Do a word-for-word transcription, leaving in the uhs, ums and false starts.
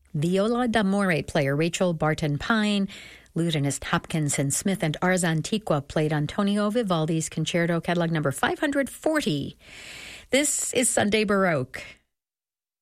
Viola d'Amore player Rachel Barton Pine, lutenist Hopkinson Smith, and Ars Antiqua played Antonio Vivaldi's Concerto, catalog number five hundred forty. This is Sunday Baroque.